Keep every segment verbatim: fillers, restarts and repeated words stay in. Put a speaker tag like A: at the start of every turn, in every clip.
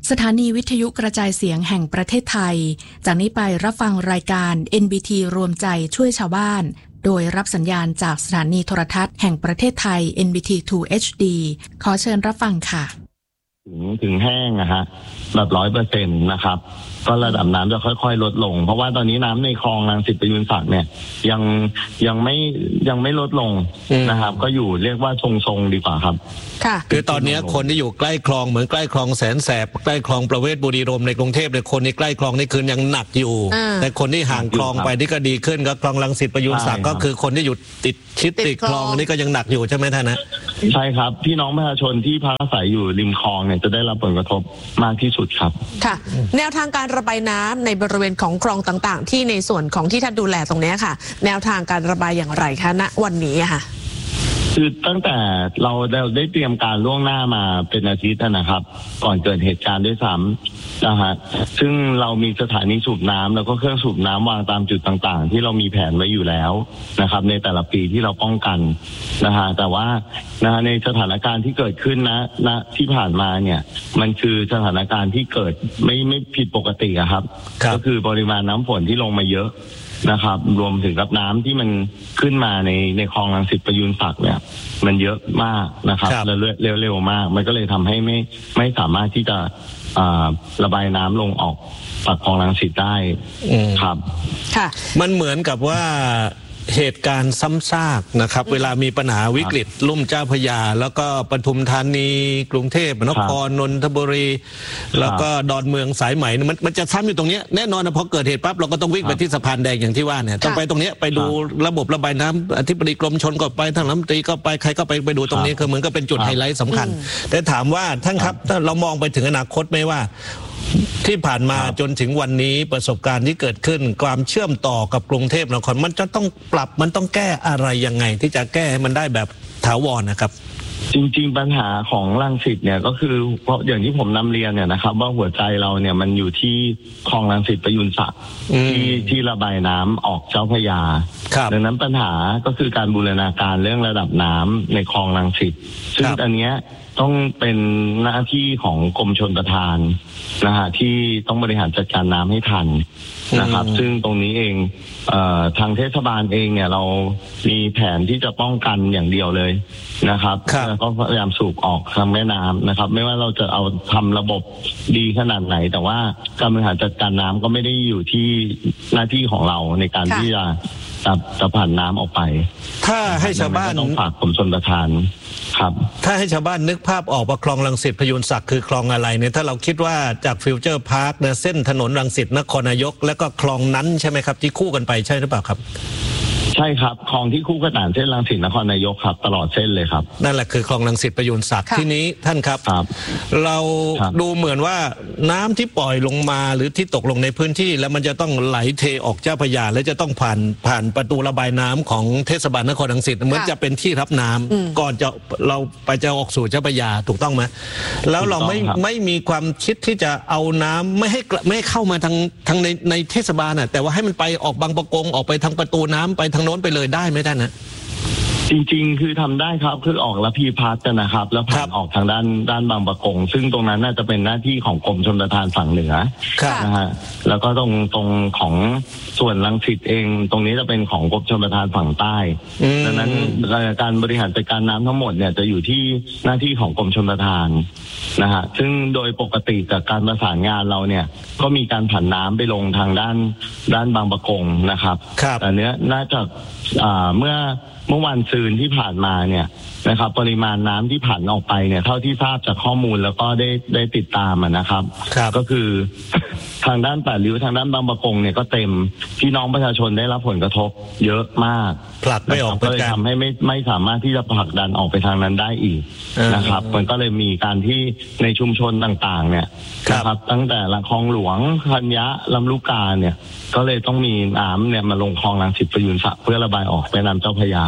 A: สถานีวิทยุกระจายเสียงแห่งประเทศไทยจากนี้ไปรับฟังรายการ เอ็น บี ที รวมใจช่วยชาวบ้านโดยรับสัญญาณจากสถานีโทรทัศน์แห่งประเทศไทย เอ็น บี ที ทู เอช ดี ขอเชิญรับฟังค่ะ
B: ถึงถึงแห้งนะฮะแบบร้อยเปอร์เซ็นต์นะครับก็ระดับน้ำจะค่อยๆลดลงเพราะว่าตอนนี้น้ำในคลองรังสิตประยุนศักดิ์เนี่ยยังยังไม่ยังไม่ลดลงนะครับก็อยู่เรียกว่าทรงๆดีกว่าครับ
C: ค่ะคือตอนนี้คนที่อยู่ใกล้คลองเหมือนใกล้คลองแสนแสบใกล้คลองประเวศบุรีรมย์ในกรุงเทพเนี่ยคนในใกล้คลองนี่คือยังหนักอยู่แต่คนที่ห่างคลองไปนี่ก็ดีขึ้นก็คลองรังสิตประยุนศักดิ์ก็คือคนที่อยู่ติดชิดติดคลองนี่ก็ยังหนักอยู่ใช่ไหมท่านนะ
B: ใช่ครับพี่น้องประชาชนที่พักอาศัยอยู่ริมคลองเนี่ยจะได้รับผลกระทบมากที่สุดครับ
C: ค่ะแนวทางการระบายน้ำในบริเวณของคลองต่างๆที่ในส่วนของที่ท่านดูแลตรงนี้ค่ะแนวทางการระบายอย่างไรคะณวันนี้ค่ะ
B: คือตั้งแต่เราได้เตรียมการล่วงหน้ามาเป็นอาทิตย์นะครับก่อนเกิดเหตุการณ์ด้วยซ้ำนะฮะซึ่งเรามีสถานีสูบน้ำแล้วก็เครื่องสูบน้ำวางตามจุดต่างๆที่เรามีแผนไว้อยู่แล้วนะครับในแต่ละปีที่เราป้องกันนะฮะแต่ว่านะฮะในสถานการณ์ที่เกิดขึ้นนะณที่ผ่านมาเนี่ยมันคือสถานการณ์ที่เกิดไม่ไม่ผิดปกติครับก็คือปริมาณน้ำฝนที่ลงมาเยอะนะครับรวมถึงกับน้ำที่มันขึ้นมาในในคลองรังสิตประยุนศักดิ์เนี่ยมันเยอะมากนะครับแล้วเร็วๆมากมันก็เลยทำให้ไม่ไม่สามารถที่จะระบายน้ำลงออกปากคลองรังสิตได้ครับ
C: ค่ะมันเหมือนกับว่าเหตุการณ์ซ้ำซากนะครับเวลามีปัญหาวิกฤตลุ่มเจ้าพระยาแล้วก็ปทุมธานีกรุงเทพมหานครนนทบุรีแล้วก็ดอนเมืองสายไหมมันมันจะซ้ำอยู่ตรงนี้แน่นอนนะพอเกิดเหตุปั๊บเราก็ต้องวิ่งไปที่สะพานแดงอย่างที่ว่าเนี่ยต้องไปตรงนี้ไปดูระบบระบายน้ำอธิบดีกรมชลก็ไปทางรัฐมนตรีก็ไปใครก็ไปไปดูตรงนี้คือเหมือนก็เป็นจุดไฮไลท์สำคัญแต่ถามว่าท่านครับถ้าเรามองไปถึงอนาคตไหมว่าที่ผ่านมาจนถึงวันนี้ประสบการณ์ที่เกิดขึ้นความเชื่อมต่อกับกรุงเทพมหานครมันจะต้องปรับมันต้องแก้อะไรยังไงที่จะแก้ให้มันได้แบบถาวรนะครับ
B: จริงๆปัญหาของรังสิตเนี่ยก็คือเพราะอย่างที่ผมนำเรียนเนี่ยนะครับว่าหัวใจเราเนี่ยมันอยู่ที่คลองรังสิตประยุนศักดิ์ที่ที่ระบายน้ำออกเจ้าพระยาดังนั้นปัญหาก็คือการบูรณาการเรื่องระดับน้ำในคลองรังสิตซึ่งอันเนี้ยต้องเป็นหน้าที่ของกรมชลประทานนะฮะที่ต้องบริหารจัดการน้ำให้ทันนะครับซึ่งตรงนี้เองเอ่อทางเทศบาลเองเนี่ยเรามีแผนที่จะป้องกันอย่างเดียวเลยนะครับแล้วก็พยายามสูบออกทางแม่น้ำนะครับไม่ว่าเราจะเอาทำระบบดีขนาดไหนแต่ว่าการบริหารจัดการน้ำก็ไม่ได้อยู่ที่หน้าที่ของเราในการที่จะจะผ่านน้ำออกไป
C: ถ้าให้ชาวบ้าน
B: ต้องฝากกรมชลประทานครับ
C: ถ้าให้ชาวบ้านนึกภาพออกว่าคลองรังสิตประยุนศักดิ์คือคลองอะไรเนี่ยถ้าเราคิดว่าจากฟิวเจอร์พาร์คเนี่ยเส้นถนนรังสิตนครนายกแล้วก็คลองนั้นใช่ไหมครับที่คู่กันไปใช่หรือเปล่าครับ
B: ใช่ครับคลองที่คู่ขนานเส้นรังสิตนครนายกครับตลอดเส้นเลยครับ
C: นั่นแหละคือคลองรังสิตประยุนศักดิ์ที่นี้ท่านครับเราดูเหมือนว่าน้ำที่ปล่อยลงมาหรือที่ตกลงในพื้นที่แล้วมันจะต้องไหลเทออกเจ้าพระยาและจะต้องผ่านผ่านประตูระบายน้ำของเทศบาลนครรังสิตเหมือนจะเป็นที่รับน้ำก่อนจะเราไปจะออกสู่เจ้าพระยาถูกต้องไหมแล้วเราไม่ไม่มีความคิดที่จะเอาน้ำไม่ให้ไม่ให้เข้ามาทางทางในในเทศบาลน่ะแต่ว่าให้มันไปออกบางประกงออกไปทางประตูน้ำไปทางโน้นไปเลยได้ไหมท่านนะ
B: จริงๆคือทำได้ครับคือออกละพีพัฒน์นะครับแล้วผ่านออกทางด้านด้านบางประกงซึ่งตรงนั้นน่าจะเป็นหน้าที่ของกรมชลประทานฝั่งเหนือนะฮะแล้วก็ตรงตรงของส่วนรังสิตเองตรงนี้จะเป็นของกรมชลประทานฝั่งใต้ดังนั้นการบริหารจัดการน้ำทั้งหมดเนี่ยจะอยู่ที่หน้าที่ของกรมชลประทานนะฮะซึ่งโดยปกติจากการประสานงานเราเนี่ยก็มีการผันน้ำไปลงทางด้านด้านบางประกงนะครับแต่เนี้ยน่าจะเมื่อเมื่อวันซืนที่ผ่านมาเนี่ยนะครับปริมาณน้ำที่ผ่านออกไปเนี่ยเท่าที่ทราบจากข้อมูลแล้วก็ได้ได้ติดตามนะครับก็คือทางด้านแปดริ้วทางด้านบางประกงเนี่ยก็เต็มพี่น้องประชาชนได้รับผลกระทบเยอะมาก
C: ผลักไม่ออก
B: ก็เลยทำให้ไม่ไม่สามารถที่จะผลักดันออกไปทางนั้นได้อีกนะครับมันก็เลยมีการที่ในชุมชนต่างๆเนี่ยนะครับตั้งแต่ละคลองหลวงธัญญะลำลูกกาเนี่ยก็เลยต้องมีน้ำเนี่ยมาลงคลองรังสิตประยุนศักดิ์เพื่อระบายออกไปน้ำเจ้าพระยา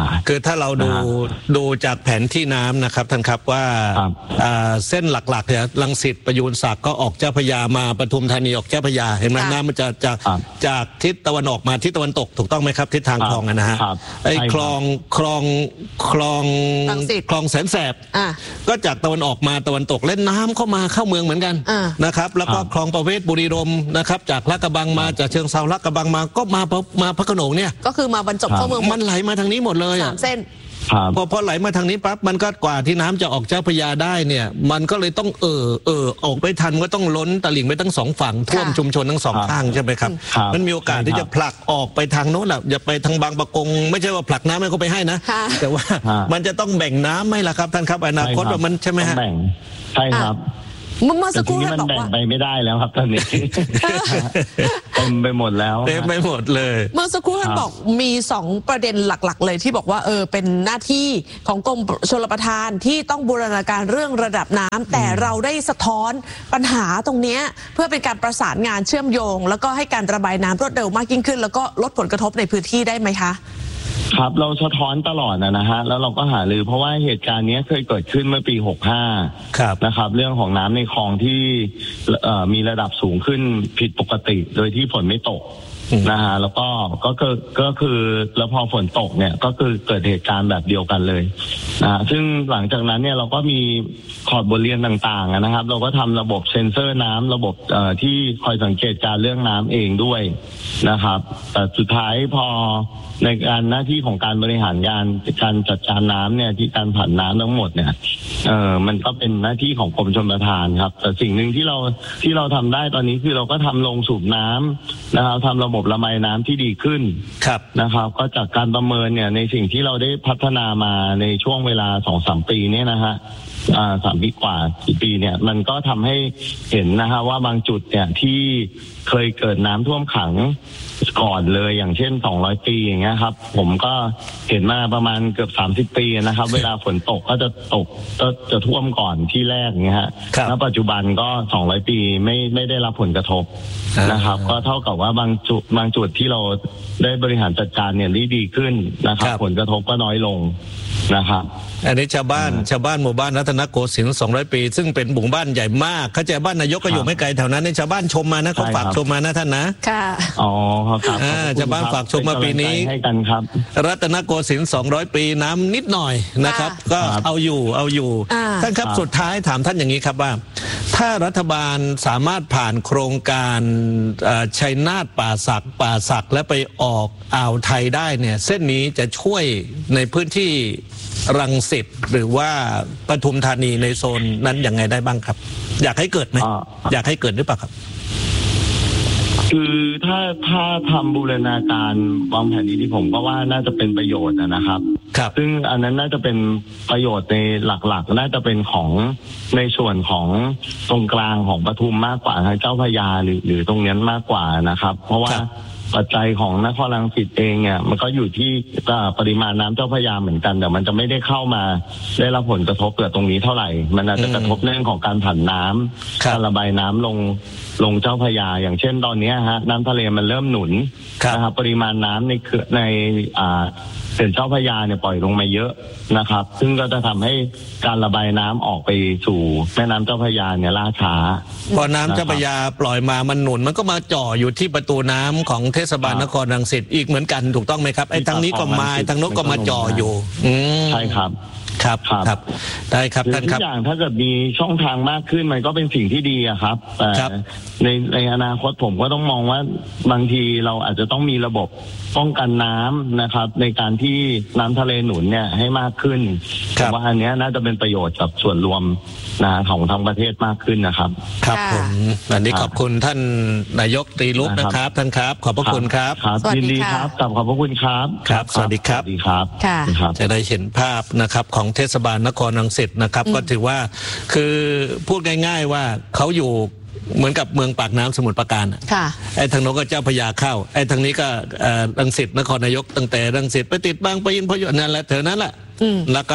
C: คือถ้าเราดูดูจากแผนที่น้ำนะครับท่านครับว่าเส้นหลักๆเนี่ยรังสิตประยูนศักดิ์ก็ออกเจ้าพระยามาปทุมธานีออกเจ้าพระยาเห็นไหมน้ำมันจะจากจากทิศตะวันออกมาทิศตะวันตกถูกต้องไหมครับทิศทางคลองนะฮะไอ้คลองคลองคลองคลองแสนแสบก็จากตะวันออกมาตะวันตกเล่นน้ำเข้ามาเข้าเมืองเหมือนกันนะครับแล้วก็คลองประเวศบุรีรมย์นะครับจากลาดกระบังมาจากเชิงเซาลาดกระบังมาก็มามาพระโขนงเนี่ยก็คือมาบรรจบเข้าเมืองมันไหลมาทางนี้หมดเลยสามเส้นพอพอไหลมาทางนี้ปั๊บมันก็กว่าที่น้ำจะออกเจ้าพระยาได้เนี่ยมันก็เลยต้องเออเออออกไปทันก็ต้องล้นตลิ่งไปทั้งสองฝั่งท่วมชุมชนทั้งสองข้างใช่ไหมครับมันมีโอกาสที่จะผลักออกไปทางโน้นแหละอย่าไปทางบางปะกงไม่ใช่ว่าผลักน้ำให้เขาไปให้นะแต่ว่ามันจะต้องแบ่งน้ำไหมล่ะครับท่านครับอนาคตว่ามันใช่ไหมฮะ
B: ใช่ครับ
A: เมื่อสักครู่ท่านบอก
B: ว่าแบ่งไปไม่ได้แล้วครับตอนนี้เต็มไปหมดแล้ว
C: เต็มไปหมดเลย
A: เมื่อสักครู่ท่านบอกมีสองประเด็นหลักๆเลยที่บอกว่าเออเป็นหน้าที่ของกรมชลประทานที่ต้องบูรณาการเรื่องระดับน้ำแต่เราได้สะท้อนปัญหาตรงนี้เพื่อเป็นการประสานงานเชื่อมโยงแล้วก็ให้การระบายน้ำรวดเร็วมากยิ่งขึ้นแล้วก็ลดผลกระทบในพื้นที่ได้ไหมคะ
B: ครับเราสะท้อนตลอดนะนะฮะแล้วเราก็หารือเพราะว่าเหตุการณ์นี้เคยเกิดขึ้นเมื่อปีหกสิบห้านะครับเรื่องของน้ำในคลองที่มีระดับสูงขึ้นผิดปกติโดยที่ฝนไม่ตกนะฮะแล้วก็ก็คือก็คือแล้วพอฝนตกเนี่ยก็คือเกิดเหตุการณ์แบบเดียวกันเลยนะซึ่งหลังจากนั้นเนี่ยเราก็มีขอร์ดบทเรียนต่างๆนะครับเราก็ทำระบบเซ็นเซอร์น้ำระบบที่คอยสังเกตการเรื่องน้ำเองด้วยนะครับแต่สุดท้ายพอในการหน้าที่ของการบริหารงานการจัดการน้ำเนี่ยที่การผ่านน้ำทั้งหมดเนี่ยเออมันก็เป็นหน้าที่ของกรมชลประทานครับแต่สิ่งหนึ่งที่เราที่เราทำได้ตอนนี้คือเราก็ทำโรงสูบน้ำนะครับทำระบบระบายน้ำที่ดีขึ้นนะครับก็จากการประเมินเนี่ยในสิ่งที่เราได้พัฒนามาในช่วงเวลาสองสามปีเนี่ยนะฮะอ่าสามปีกว่าสี่ปีเนี่ยมันก็ทำให้เห็นนะฮะว่าบางจุดเนี่ยที่เคยเกิดน้ำท่วมขังก่อนเลยอย่างเช่นสองร้อยปีอย่างเงี้ยครับผมก็เห็นมาประมาณเกือบสามสิบปีนะครับเวลาฝนตกก็จะตกก็จะท่วมก่อนที่แรกเงี้ยฮะแล้วปัจจุบันก็สองร้อยปีไม่ไม่ได้รับผลกระทบนะครับก็เท่ากับว่าบางจุดบางจุดที่เราได้บริหารจัดการเนี่ยดีดีขึ้นนะครับผลกระทบก็น้อยลงนะครับ
C: อันนี้ชาวบ้านชาวบ้านหมู่บ้านรัตนโกสินทร์สองร้อยปีซึ่งเป็นหมู่บ้านใหญ่มากเข้าใจบ้านนายกก็อยู่ไม่ไกลแถวนั้นในชาวบ้านชมมานะเขาฝากชมมานะท่านนะ
A: ค่ะ
B: อ๋อครับ
C: ชาวบ้านฝากชมมาปีนี้
B: ให้กันครับ
C: รัตนโกสินทร์สองร้อยปีน้ำนิดหน่อยนะครับก็เอาอยู่เอาอยู่ท่านครับสุดท้ายถามท่านอย่างนี้ครับว่าถ้ารัฐบาลสามารถผ่านโครงการชัยนาทป่าสักป่าสักและไปออกอ่าวไทยได้เนี่ยเส้นนี้จะช่วยในพื้นที่รังสิตหรือว่าปทุมธานีในโซนนั้นยังไงได้บ้างครับอยากให้เกิดไหม อ, อยากให้เกิดหรือเปล่าครับ
B: คือถ้าถ้าทำบูรณาการวางแผนดีๆผมก็ว่าน่าจะเป็นประโยชน์นะครับ
C: ครับ
B: ซึ่งอันนั้นน่าจะเป็นประโยชน์ในหลักๆน่าจะเป็นของในส่วนของตรงกลางของปทุมมากกว่าทางเจ้าพระยาหรือหรือตรงนั้นมากกว่านะครับเพราะว่าปัจจัยของนครรังสิตเองเนี่ยมันก็อยู่ที่ปริมาณน้ำเจ้าพระยาเหมือนกันแต่มันจะไม่ได้เข้ามาได้รับผลกระทบเกิดตรงนี้เท่าไหร่มันอาจจะกระทบเรื่องของการผันน้ำการระบายน้ำลงลงเจ้าพระยาอย่างเช่นตอนนี้ฮะน้ำทะเลมันเริ่มหนุนนะครับปริมาณน้ำในเขื่อนในอ่าเขื่อนเจ้าพระยาเนี่ยปล่อยลงมาเยอะนะครับซึ่งก็จะทำให้การระบายน้ำออกไปสู่แม่น้ำเจ้าพระยาเนี่ยล่าช้า
C: พอน้ำเจ้าพระยาปล่อยมามันหนุนมันก็มาจ่ออยู่ที่ประตูน้ำของเทศบาลนครรังสิตอีกเหมือนกันถูกต้องไหมครับไอ้ทางนี้ก็มาทางโน้นก็มาจ่ออยู่
B: ใช่ครับ
C: ครับครับได้ครับท่านครับ
B: ทุกอย่างถ้าเกิดมีช่องทางมากขึ้นมันก็เป็นสิ่งที่ดีอะครับแต่ในในอนาคตผมก็ต้องมองว่าบางทีเราอาจจะต้องมีระบบป้องกันน้ำนะครับในการที่น้ำทะเลหนุนเนี่ยให้มากขึ้นแต่ว่าอันนี้น่าจะเป็นประโยชน์กับส่วนรวมนะของทั้งประเทศมากขึ้นนะครับ
C: ครับผมวันนี้ขอบคุณท่านนายกตรีลุกนะครับท่านครับขอบพระคุณครับ
B: ยินดีครับขอบพระคุณครับ
C: ครับสวัสดีครับ
B: สวัสดีครับ
C: จะได้เห็นภาพนะครับของเทศบาลนครรังสิตนะครับก็ถือว่าคือพูดง่ายๆว่าเขาอยู่เหมือนกับเมืองปากน้ำสมุทรปราการไอ้ทางโน้นก็เจ้าพระยาเข้าไอ้ทางนี้ก็รังสิตนครนายกตั้งแต่รังสิตไปติดบางปะอินพะยุนั่นแหละเถอะนั้นแหละแล้วก็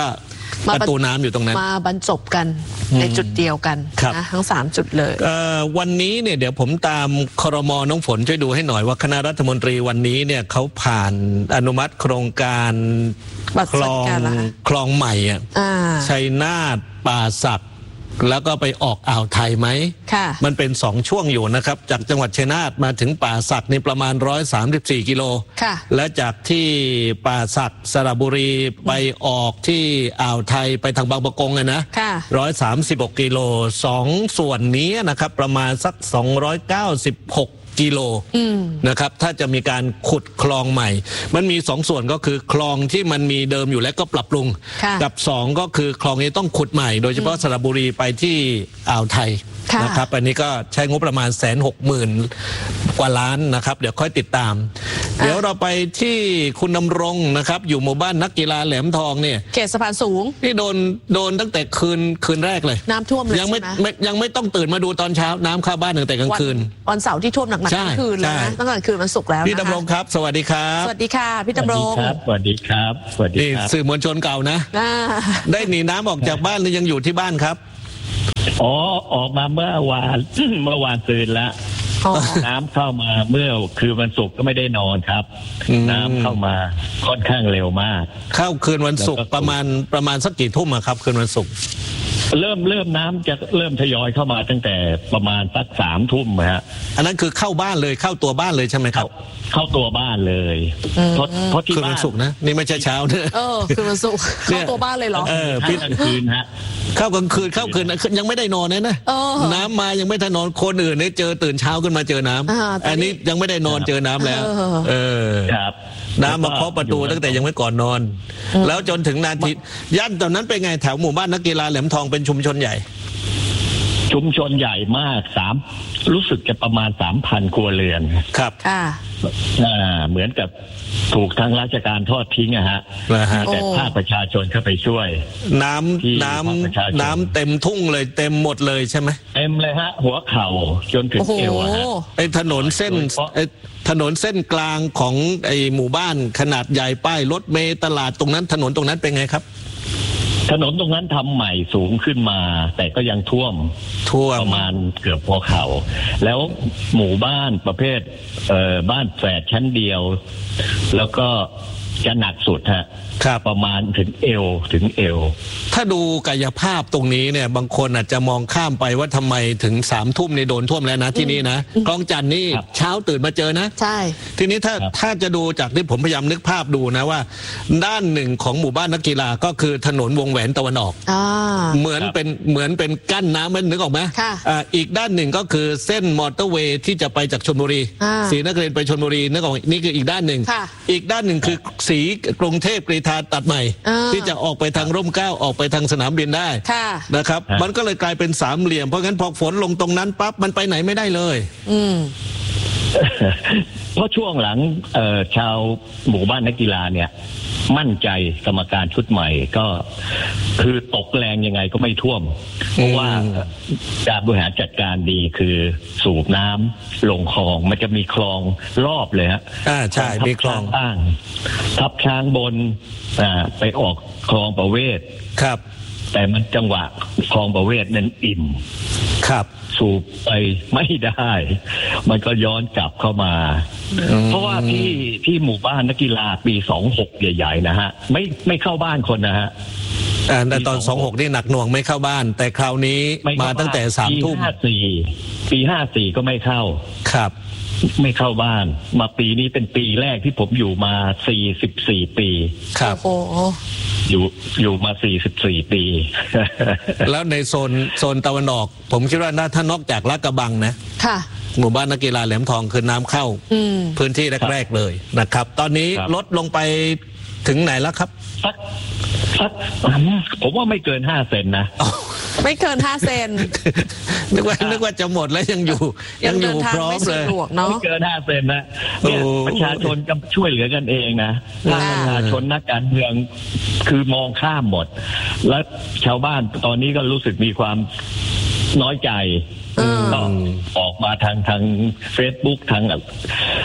C: ประตูน้ำอยู่ตรงนั้น
D: มาบรรจบกันในจุดเดียวกันนะทั้งสามจุดเลย
C: วันนี้เนี่ยเดี๋ยวผมตามครม.น้องฝนช่วยดูให้หน่อยว่าคณะรัฐมนตรีวันนี้เนี่ยเขาผ่านอนุมัติโครงการคลองคลองใหม่อ่ะชัยนาทป่าสักแล้วก็ไปออกอ่าวไทยไหมมันเป็นสองช่วงอยู่นะครับจากจังหวัดชัยนาทมาถึงป่าสักนี่ประมาณหนึ่งร้อยสามสิบสี่กิโลและจากที่ป่าสักสระบุรีไปออกที่อ่าวไทยไปทางบางปะกงเลยนะหนึ่งร้อยสามสิบหกกิโลสองส่วนนี้นะครับประมาณสักสองร้อยเก้าสิบหกกิโลนะครับถ้าจะมีการขุดคลองใหม่มันมีสองส่วนก็คือคลองที่มันมีเดิมอยู่แล้วก็ปรับปรุงกับสองก็คือคลองนี้ต้องขุดใหม่โดยเฉพาะสระบุรีไปที่อ่าวไทยนะครับอันนี้ก็ใช้งบประมาณแสนหกหมื่นกว่าล้านนะครับเดี๋ยวค่อยติดตามเดี๋ยวเราไปที่คุณดำรงนะครับอยู่หมู่บ้านนักกีฬาแหลมทองเนี่ย
D: เขตสะพานสูง
C: ที่โดนโดนตั้งแต่คืนคืนแรกเลย
D: น้ำท่วมเลย
C: ยังไม่ยังไม่ต้องตื่นมาดูตอนเช้าน้ำเข้าบ้านตั้งแต่กลางคืน
D: วันเสาร์ที่ท่วมหนักๆทั้งคืนเลยนะตั้งแต่คืนวันศุกร์แล้ว
C: พี่ดำรงครับสวัสดีครับ
D: สวัสดีค่ะพี่ดำรง
B: สวัสดีครับสวัสดีครับ
C: สื่อมวลชนเก่านะได้หนีน้ำออกจากบ้านหรือยังอยู่ที่บ้านครับ
B: อ๋อออกมาเมื่อวานเมื่อวานตื่นแล้วน้ำเข้ามาเมื่อคือวันศุกร์ก็ไม่ได้นอนครับน้ำเข้ามาค่อนข้างเร็วมาก
C: เข้าคืนวันศุกร์ประมาณประมาณสักกี่ทุ่มครับคืนวันศุกร์
B: เริ่มเริ่มน้ำจะเริ่มทยอยเข้ามาตั้งแต่ประมาณสักสามทุ่มฮะ
C: อันนั้นคือเข้าบ้านเลยเข้าตัวบ้านเลยใช่ไหมครับ
B: เข้าตัวบ้านเลยเพราะเพราะที่บ้าน
C: คืนวันศุกร์นะนี่ไม่ใช่เช้าเนอะ
D: เออคืนวันศุกร์เข้าตัวบ้านเลยเหรอ
C: เออ
B: พี่กลางคืนฮะ
C: เข้ากลางคืนเข้าคืนยังไม่ได้นอนเลยนะน้ำมายังไม่ทันนอนคนอื่นเนี่ยเจอตื่นเช้าขึ้นมาเจอน้ำอันนี้ยังไม่ได้นอนเจอน้ำแล้วเออ
B: ครับ
C: น้ำมาเคาะประตูตั้งแต่ยังไม่ก่อนนอนแล้วจนถึงนาทีย่านตอนนั้นเป็นไงแถวหมู่บ้านนักกีฬาแหลมทองเป็นชุมชนใหญ่
B: ชุมชนใหญ่มากสามรู้สึกจะประมาณสามพันครัวเรือน
C: ครับ
D: ค่ะ
B: อ่าเหมือนกับถูกทางราชการทอดทิ้งอะฮะแต่ภาคประชาชนเข้าไปช่วย
C: น้ำน้ำน้ำเต็มทุ่งเลยเต็มหมดเลยใช่ไหม
B: เต็มเลยฮะหัวเข่าจนถึงเอวฮะ
C: ไอ้ถนนเส้นไอ้ถนนเส้นกลางของไอ้หมู่บ้านขนาดใหญ่ป้ายรถเมล์ตลาดตรงนั้นถนนตรงนั้นเป็นไงครับ
B: ถนนตรงนั้นทำใหม่สูงขึ้นมาแต่ก็ยังท่วม
C: ท่วม
B: ประมาณเกือบพอเข่าแล้วหมู่บ้านประเภทเอ่อบ้านแฝดชั้นเดียวแล้วก็จะหนักสุดฮะประมาณถึงเอวถึงเอว
C: ถ้าดูกายภาพตรงนี้เนี่ยบางคนอาจจะมองข้ามไปว่าทำไมถึงสามทุ่มในโดนท่วมแล้วนะที่นี่นะคลองจันทน์นี่เช้าตื่นมาเจอนะ
D: ใช่
C: ทีนี้ถ้าถ้าจะดูจากที่ผมพยายามนึกภาพดูนะว่าด้านหนึ่งของหมู่บ้านนักกีฬาก็คือถนนวงแหวนตะวันออกเหมือนเป็นเหมือนเป็นกั้นน้ำมันนึกออกไหมอ่าอีกด้านหนึ่งก็คือเส้นมอเตอร์เวย์ที่จะไปจากชลบุรีศรีนครินทร์ไปชลบุรีนึกออกนี่คืออีกด้านหนึ่งอีกด้านหนึ่งคือสีกรุงเทพกรีฑาตัดใหม่ที่จะออกไปทางร่มเกล้าออกไปทางสนามบินได้นะครับมันก็เลยกลายเป็นสามเหลี่ยมเพราะงั้นพอฝนลงตรงนั้นปั๊บมันไปไหนไม่ได้เลย
D: อืม
B: เพราะช่วงหลังเอ่อชาวหมู่บ้านนักกีฬาเนี่ยมั่นใจกรรมการชุดใหม่ก็คือตกแรงยังไงก็ไม่ท่วมเพราะว่าการบริหารจัดการดีคือสูบน้ำลงคลองมันจะมีคลองรอบเลยฮะ
C: อ่าใช่มีคลอง
B: ตั้งทับช้างบนอ่าไปออกคลองประเวศ
C: ครับ
B: แต่มันจังหวะคลองประเวศนั้นอิ่ม
C: ครับ
B: สูบไปไม่ได้มันก็ย้อนกลับเข้ามาเพราะว่าที่ที่หมู่บ้านนักกีฬาปีสองหกใหญ่ๆนะฮะไม่ไม่เข้าบ้านคนนะฮะ
C: แต่ตอนสองหกนี่หนักหน่วงไม่เข้าบ้านแต่คราวนี้มาตั้งแต่สามทุ่ม
B: ปีห้าสี่ปีห้าสี่ก็ไม่เข้า
C: ครับ
B: ไม่เข้าบ้านมาปีนี้เป็นปีแรกที่ผมอยู่มาสี่สิบสี่ปี
C: ครับ
D: โอ้
B: อยู่อยู่มาสี่สิบสี่ปี
C: แล้วในโซนโซนตะวันออกผมคิดว่าถ้านอกจากลาดกระบังนะ
D: ค่ะ
C: หมู่บ้านนักกีฬาแหลมทองคือน้ำเข้าพื้นที่แรกๆเลยนะครับตอนนี้ลดลงไปถึงไหนแล้วครับ
B: สักสักผมว่าไม่เกินห้าเซนนะ
D: ไม่เกินห้าเซน
C: นึกว่านึกว่าจะหมดแล้วยังอยู่ยังอยู่พร้อมเลย
B: ไม่เกินห้าเซนนะเนี่ยประชาชนก็ช่วยเหลือกันเองนะประชาชนนักการเมืองคือมองข้ามหมดแล้วชาวบ้านตอนนี้ก็รู้สึกมีความน้อยใจก็ออกมาทางทาง Facebook ทาง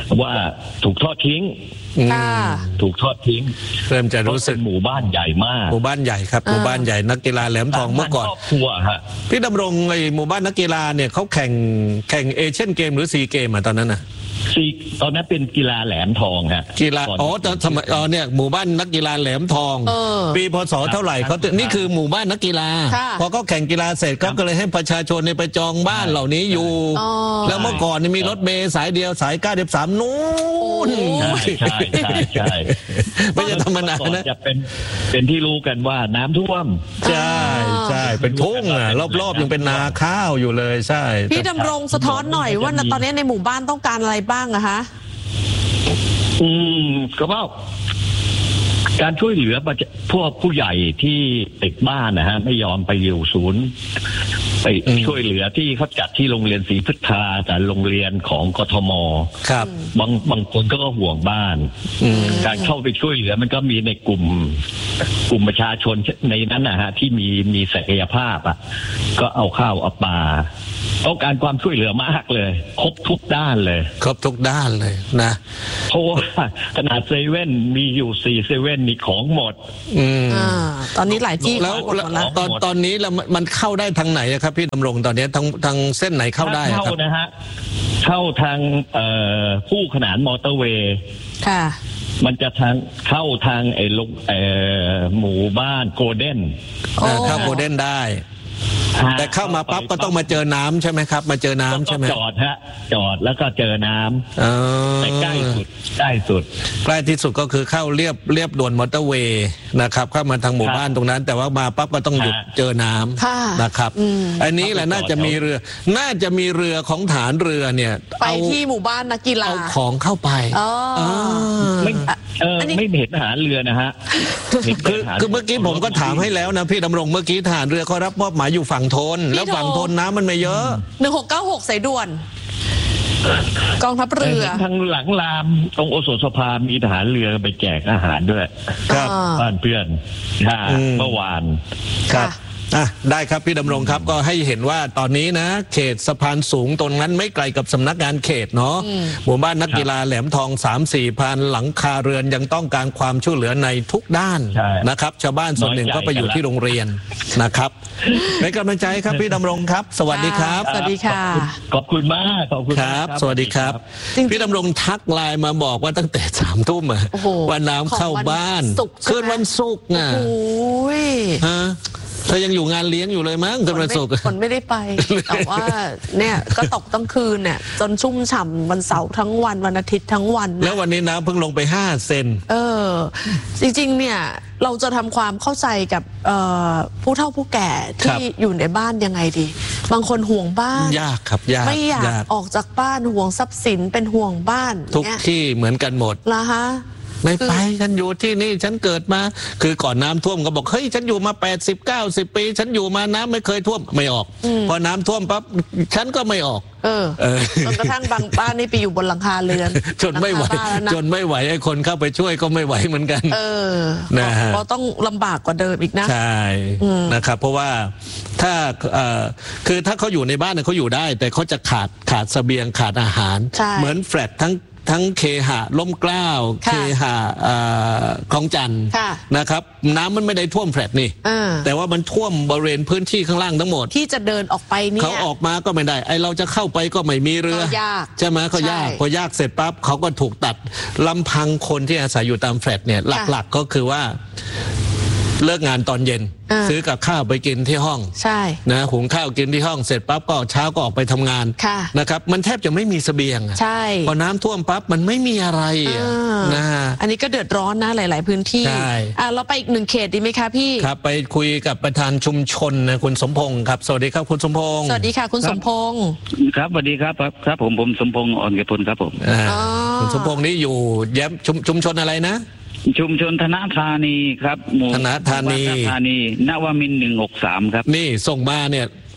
E: ว่าถูกทอดทิ้งถูกทอดทิ้ง
C: เริ่มจะรู้สึก
E: หมู่บ้านใหญ่มาก
C: หมู่บ้านใหญ่ครับหมู่บ้านใหญ่นักกีฬาแหลมทองเมื่อก่อน
E: ครอบครัวฮะ
C: พี่ดำรงไอ้หมู่บ้านนักกีฬาเนี่ยเขาแข่งแข่งเอเชียนเกมหรือซีเกมอ่ะตอนนั้นนะ
E: ซีตอนนั้นเป็นกีฬาแหลมทองฮะ
C: กีฬาอ๋อตอนสมัยอ๋อเนี่ยหมู่บ้านนักกีฬาแหลมทองปีพศเท่าไหร่เขานี่คือหมู่บ้านนักกีฬาพอเขาแข่งกีฬาเสร็จเขาก็เลยให้ประชาชนไปจองบ้านเหล่านี้อยู่แล้วเมื่อก่อนมีรถเมล์สายเดียวสายเก้าสิบสามนู้น
E: ใช่ใช่ใช่
C: ไม่ใช่ธรรมดานะ
E: จะเป็นเป็นที่รู้กันว่าน้ำท่วม
C: ใช่ใช่เป็นทุ่งอ่ะรอบๆยังเป็นนาข้าวอยู่เลยใช่
D: พี่ดำรงสะท้อนหน่อยว่าตอนนี้ในหมู่บ้านต้องการอะไรบ้างอะคะ
E: อืมก็ว่าการช่วยเหลือพวกผู้ใหญ่ที่ติดบ้านนะฮะไม่ยอมไปอยู่ศูนย์ไปช่วยเหลือที่เขาจัดที่โรงเรียนศรีพุทธาแต่โรงเรียนของกทม
C: ครับ
E: บางบางคนก็ห่วงบ้านการเข้าไปช่วยเหลือมันก็มีในกลุ่มกลุ่มประชาชนในนั้นนะฮะที่มีมีศักยภาพอ่ะก็เอาข้าวเอาปลาต้องการความช่วยเหลือมากเลยครบทุกด้านเลย
C: ครบทุกด้านเลยนะ
E: เพราะว่าขนาดเซเว่นมีอยู่สี่เซเว่นมีของหมด
C: อืม
D: ตอนนี้หลายที่
C: แล้วตอนตอนนี้แล้วมันเข้าได้ทางไหนครับพี่ดำรงตอนนี้ทางทางเส้นไหนเข้าได้
E: เข้านะฮะเข้าทางเอ่อคู่ขนานมอเตอร์เวย์
D: ค่ะ
E: มันจะทางเข้าทางไอ้ลูกเอ่อหมู่บ้านโกลเด้น
C: เข้าโกลเด้นได้แต่เข้ามาปั๊บก็ต้องมาเจอน้ำใช่ไหมครับมาเจอน้ำใช่ไหม
E: จอดฮะจอดแล้วก็เจอน้ำแต่ใกล้สุดใกล้สุด
C: ใกล้ที่สุดก็คือเข้าเรียบเรียบด่วนมอเตอร์เวย์นะครับเข้ามาทางหมู่บ้านตรงนั้นแต่ว่ามาปั๊บก็ต้องหยุดเจอน้ำนะครับอันนี้แหละน่าจะมีเรือน่าจะมีเรือของฐานเรือเนี่ย
D: ไปที่หมู่บ้านนักกีฬา
C: เอาของเข้าไป
E: ไม่เออไม่เห็นทหารเรือนะฮะ
C: คือคือเมื่อกี้ผมก็ถามให้แล้วนะพี่ดำรงเมื่อกี้ทหารเรือเขารับมอบหมายอยู่ฝั่งทนแล้วฝั่งทนน้ำมันไม่เยอะ
D: หนึ่งหกเก้าหกสายด่วนกองทัพเรือ
E: ทางหลังรามตรงโอสถสภามีทหารเรือไปแจกอาหารด้วย
C: ครับ
E: บ้านเพื่อนเมื่อวาน
C: ครับอ่ะได้ครับพี่ดำรงครับก็ให้เห็นว่าตอนนี้นะเขตสะพานสูงตรงนั้นไม่ไกลกับสำนักงานเขตเนาะหมู่บ้านนักกีฬาแหลมทอง สามสี่ พันหลังคาเรือนยังต้องการความช่วยเหลือในทุกด้านนะครับชาวบ้านส่วนหนึ่งก็ไปอยู่ที่โรงเรียนนะครับเป็นกำลังใจครับพี่ดำรงครับสวัสดีครับ
D: สวัสดีค่ะ
E: ขอบคุณมากขอบคุณ
C: ครับสวัสดีครับพี่ดำรงทักไลน์มาบอกว่าตั้งแต่สามทุ่มว่าน้ำเข้าบ้านคืนวันศุกร์อ่ะฮะเธอยังอยู่งานเลี้ยงอยู่เลยมั้งคืนวันศุกร์
D: ฝนไม่ได้ไปแต่ว่าเนี่ยก็ตกตั้งคืนเนี่ยจนชุ่มฉ่ำวันเสาร์ทั้งวันวันอาทิตย์ทั้งวัน
C: แล้ววันนี้น้ำเพิ่งลงไปห้าเซน
D: เออจริงๆเนี่ยเราจะทำความเข้าใจกับผู้เฒ่าผู้แก่ที่อยู่ในบ้านยังไงดีบางคนห่วงบ้าน
C: ยากครับยาก
D: ไม่อยากออกจากบ้านห่วงทรัพย์สินเป็นห่วงบ้าน
C: ทุกที่เหมือนกันหมด
D: ละฮะ
C: ไม่ไปฉันอยู่ที่นี่ฉันเกิดมาคือก่อนน้ำท่วมก็บอกเฮ้ยฉันอยู่มาแปดสิบเก้าสิบปีฉันอยู่มาน้ำไม่เคยท่วมไม่ออกพอน้ำท่วมปั๊บฉันก็ไม่ออก
D: เออจนกระทั่งบางบ้านนี่ไปอยู่บนหลังคาเรือน
C: จนไม่ไหวจนไม่ไหวไอ้คนเข้าไปช่วยก็ไม่ไหวเหมือนกัน
D: เออนะฮะเพราะต้องลำบากกว่าเดิมอีกนะ
C: ใช่นะครับเพราะว่าถ้าคือถ้าเขาอยู่ในบ้านเนี่ยเขาอยู่ได้แต่เขาจะขาดขาดเสบียงขาดอาหารเหมือนแฟลตทั้งทั้งเคหะล่มเกล้าเคหะคลองจันทร์นะครับน้ำมันไม่ได้ท่วมแฟลตนี่แต่ว่ามันท่วมบริเวณพื้นที่ข้างล่างทั้งหมด
D: ที่จะเดินออกไปเนี่ย
C: เขาออกมาก็ไม่ได้ไอเราจะเข้าไปก็ไม่มีเรือใช่ไหมก็ยากพอยากเสร็จปั๊บเขาก็ถูกตัดลำพังคนที่อาศัยอยู่ตามแฟลตเนี่ยหลักๆก็คือว่าเลิกงานตอนเย็นซื้อกับข้าวไปกินที่ห้อง
D: ใช่
C: นะหุงข้าวกินที่ห้องเสร็จปั๊บก็เช้าก็ออกไปทำงานนะครับมันแทบจะไม่มีเสบียง
D: ใช่
C: พอน้ำท่วมปั๊บมันไม่มีอะไรนะ
D: อันนี้ก็เดือดร้อนนะหลายๆพื้นที่ใช่อ่ะเราไปอีกหนึ่งเขตดีไหมคะพี่
C: ครับไปคุยกับประธานชุมชนนะคุณสมพงศ์ครับสวัสดีครับคุณสมพงศ์
D: สวัสดีค่ะคุณสมพงศ์
F: ครับสวัสดีครับครับผมผมสมพงศ์อ่อนเกพลครับผม
C: คุณสมพงศ์นี่อยู่แย้มชุมชนอะไรนะ
F: ชุมชนธนธานีครับ
C: หมู่ธนธานี
F: ธานีนวมินทร์หนึ่งหกสามครับ
C: นี่ส่งมาเนี่ย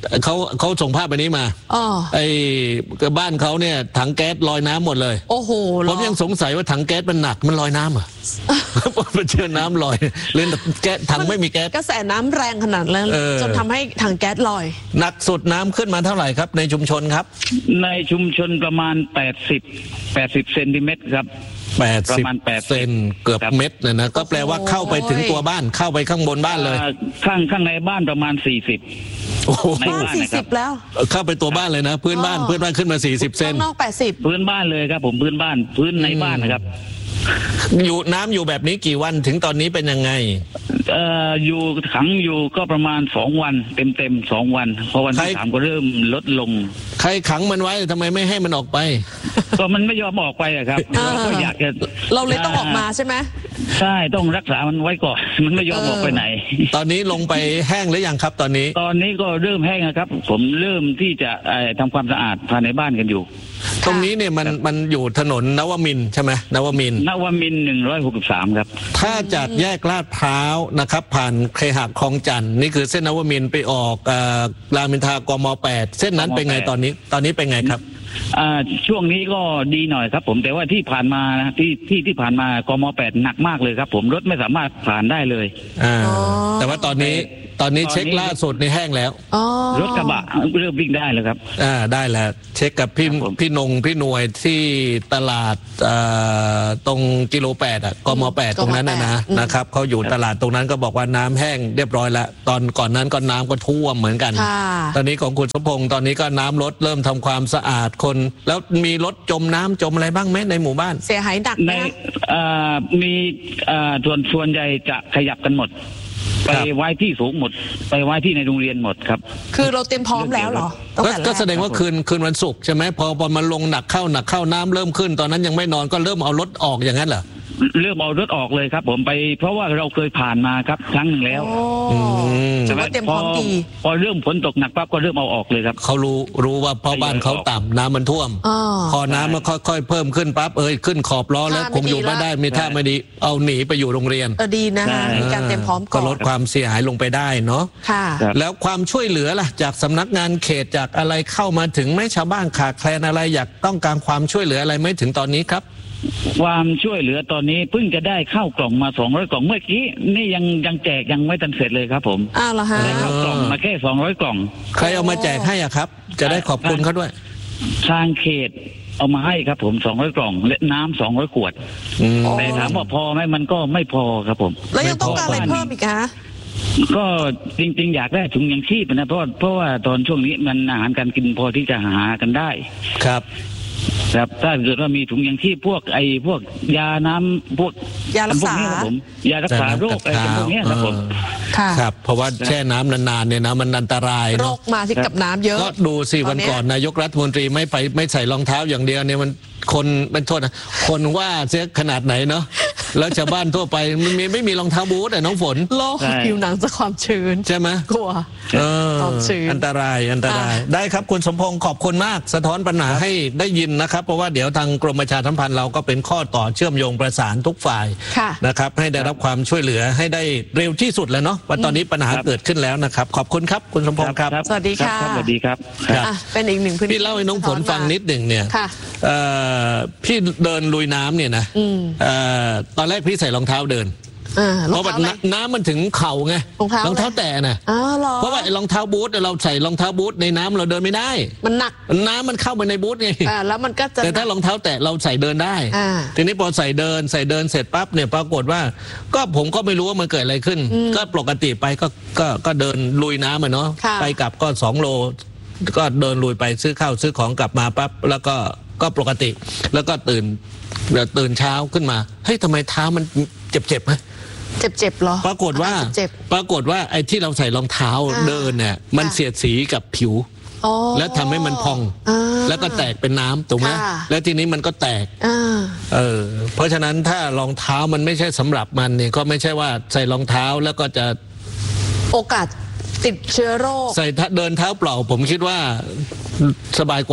C: เขาเขาส่งภาพไปนี้มา
D: อ๋อ
C: ไอ้บ้านเขาเนี่ยถังแก๊สลอยน้ำหมดเลย
D: โอ้โห
C: ผมยังสงสัยว่าถังแก๊สมันหนักมันลอยน้ำอ่ะ มันเชื่อน้ำลอยเลยแก๊สถังไม่มีแก๊ส
D: กระแสน้ำแรงขนาดนั้นจนทำให้ถังแก๊สลอย
C: หนักสุดน้ำขึ้นมาเท่าไหร่ครับในชุมชนครับ
E: ในชุมชนประมาณแปดสิบ แปดสิบเซนติเมตรครับ
C: แปดสิบเซนเกือบเม็ดเลยนะก็แปลว่าเข้าไปถึงตัวบ้านเข้าไปข้างบนบ้านเลย
E: ข้างข้างในบ้านประมาณสี่สิบ
D: ในบ้านสี่สิบแล้ว
C: เข้าไปตัวบ้านเลยนะพื้นบ้านพื้นบ้านขึ้นมาสี่สิบเซน
D: นอกแปดสิบ
E: พื้นบ้านเลยครับผมพื้นบ้านพื้นในบ้านนะครับ
C: อยู่น้ำอยู่แบบนี้กี่วันถึงตอนนี้เป็นยังไง
E: เอ่ออยู่ขังอยู่ก็ประมาณสองวันเต็มเต็มสองวันพอวันที่สามก็เริ่มลดลง
C: ใครขังมันไว้ทำไมไม่ให้มันออกไป
E: ก็มันไม่ยอมออกไปอะครับเราก็อยากจะ
D: เราเลยต้องออกมาใช่ไหม
E: ใช่ต้องรักษามันไว้ก่อนมันไม่ยอมออกไปไหน
C: ตอนนี้ลงไปแห้งหรือยังครับตอนนี้
E: ตอนนี้ก็เริ่มแห้งครับผมเริ่มที่จะทำความสะอาดภายในบ้านกันอยู่
C: ตรงนี้เนี่ยมันมันอยู่ถนนนวมินทร์ใช่ไหมนวมินทร์
E: นวมินทร์หนึ่งร้อยหกสิบสามครับ
C: ถ้าจากแยกลาดพร้าวนะครับผ่านเคหะคลองจันทร์นี่คือเส้นนวมินทร์ไปออกรามอินทรากม.แปดเส้นนั้นเป็นไงตอนนี้ตอนนี้เป็นไงครับ
E: ช่วงนี้ก็ดีหน่อยครับผมแต่ว่าที่ผ่านมานะที่ที่ที่ผ่านมากม.แปดหนักมากเลยครับผมรถไม่สามารถผ่านได้เลย
C: แต่ว่าตอนนี้ตอนนี้เช็คล่าสุดในแห้งแล้ว
E: รถกระบะเริ่มวิ่งได้แล้วครับ
C: อ่าได้แล้วเช็คกับพี่พี่นงพี่หน่วยที่ตลาดตรงกิโลแปดอ่ะกม.แปดตรงนั้นนะนะนะครับเขาอยู่ตลาดตรงนั้นก็บอกว่าน้ำแห้งเรียบร้อยแล้วตอนก่อนนั้นก็น้ำก็ท่วมเหมือนกันตอนนี้ของคุณสมพงษ์ตอนนี้ก็น้ำลดเริ่มทำความสะอาดคนแล้วมีรถจมน้ำจมอะไรบ้างไหมในหมู่บ้าน
D: เสียหายหนัก
E: ในมีส่วนส่วนใหญ่จะขยับกันหมดไปไว้ที่สูงหมดไปไว้ที่ในโรงเรียนหมดครับ
D: คือเราเต็มพร้อมแล้วเหรอ
C: ก็แสดงว่าคืนคืนวันศุกร์ใช่ไหมพอพอมันลงหนักเข้าหนักเข้าน้ำเริ่มขึ้นตอนนั้นยังไม่นอนก็เริ่มเอารถออกอย่างนั้นเหรอ
E: เริ่มเอารถออกเลยครับผมไปเพราะว่าเราเคยผ่านมาครับครั้งหนึ่งแล้ว
D: ใช่ไหมเต็มพร้อมดี
E: พอเริ่มฝนตกหนักปั๊บก็เริ่มเอาออกเลยครับ
C: เขารู้รู้ว่าเพราะบ้านเขาต่ำน้ำมันท่วมพอน้ำมันค่อยๆเพิ่มขึ้นปั๊บเอ้ยขึ้นขอบล้อแล้วคงอยู่ไม่ได้มีท่าไม่ดีเอาหนีไปอยู่โรงเรียน
D: ดีนะมีการเต็มพร้อมก่อน
C: ก็ลดความเสียหายลงไปได้เนาะ
D: ค่ะ
C: แล้วความช่วยเหลือล่ะจากสำนักงานเขตจากอะไรเข้ามาถึงไม่ชาวบ้านขาดแคลนอะไรอยากต้องการความช่วยเหลืออะไรไม่ถึงตอนนี้ครับ
E: ความช่วยเหลือตอนนี้เพิ่งจะได้เข้ากล่องมาสองร้อยกล่องเมื่อกี้นี่ยังยังแจกยังไม่ทันเสร็จเลยครับผม
D: อ้าวเหรอฮะ
E: ได้เข้ากล่องมาแค่สองร้อยกล่อง
C: ใครเอามาแจกให้อ่ะครับจะได้ขอบคุณเขาด้วย
E: ทางเขตเอามาให้ครับผมสองร้อยกล่องและน้ำสองร้อยขวดแต่ถามว่าพอไหมมันก็ไม่พอครับผม
D: แล้วยังต้องการอะไรเพิ่มอีกคะ
E: ก็จริงๆอยากได้ถุงยังชีพนะเพราะเพราะว่าตอนช่วงนี้มันอาหารการกินพอที่จะหากันได้
C: ครับ
E: ครับถ้าเกิดว่ามีถุงยางชีพพวกไอ้พวกยาน้ำพวก
D: ยารักษา
E: ผมยารักษาโรคอะไรพวกนี้ครับผม
C: ครับเพราะว่าแช่น้ำนานๆเนี่ยนะมันอันตราย
D: โรคมาที่กับน้ำเยอะ
C: ก็ดูสิวันก่อนนายกรัฐมนตรีไม่ไปไม่ใส่รองเท้าอย่างเดียวเนี่ยมันคนเป็นโทษนะคนว่าเสียขนาดไหนเนาะแล้วชาวบ้านทั่วไปมันมีไม่มีรองเท้าบูทแต่น้องฝน
D: โรคผิวหนังจะความชื้น
C: ใช่ไหม
D: กลัวความชื้น
C: อันตรายอันตรายได้ครับคุณสมพงษ์ขอบคุณมากสะท้อนปัญหาให้ได้ยินนะครับเพราะว่าเดี๋ยวทางกรมประชาสัมพันธ์เราก็เป็นข้อต่อเชื่อมโยงประสานทุกฝ่ายนะครับให้ได้รับความช่วยเหลือให้ได้เร็วที่สุดแล้วเนาะว่าตอนนี้ปัญหาเกิดขึ้นแล้วนะครับขอบคุณครับคุณสมพงษ์ครับ
D: สวัสดีค่ะ
E: สวัสดีครับ
D: เป็นอีกหนึ่งพื้นที่
C: พี่เล่าให้น้องฝนฟังนิดหนึ่งเนี่ยพี่เดินลุยน้ำเนี่ยนะตอนแรกพี่ใส่รองเท้าเดินเพราะว่าน้ำมันถึงเข่าไงรองเท้าแตะนะเพราะว่าไอ้รองเท้าบูทเราใส่รองเท้าบูทในน้ำเราเดินไม่ได้
D: มันหนัก
C: น้ำมันเข้าไปในบูทไง
D: แล้วมันก็จะ
C: แต่ถ้ารองเท้าแตะเราใส่เดินได้ทีนี้พอใส่เดินใส่เดินเสร็จปั๊บเนี่ยปรากฏว่าก็ผมก็ไม่รู้ว่ามันเกิดอะไรขึ้นก็ปกติไปก็ก็ก็เดินลุยน้ำอ่ะเนาะไปกลับก็สองโลก็เดินลุยไปซื้อข้าวซื้อของกลับมาปั๊บแล้วก็ก็ปกติแล้วก็ตื่นตื่นเช้าขึ้นมาเฮ้ยทำไมเท้ามันเจ็บๆไหม
D: เจ็บๆหรอ
C: ปรากฏว่าปรากฏว่าไอ้ที่เราใส่รองเท้าเดินเนี่ยมันเสียดสีกับผิวแล้วทำให้มันพองแล้วก็แตกเป็นน้ำถูกไหมแล้วทีนี้มันก็แตกเออเพราะฉะนั้นถ้ารองเท้ามันไม่ใช่สำหรับมันเนี่ยก็ไม่ใช่ว่าใส่รองเท้าแล้วก็จะ
D: โอกาสติดเชื้อโรค
C: ใส่เดินเท้าเปล่าผมคิดว่าสบายกว่า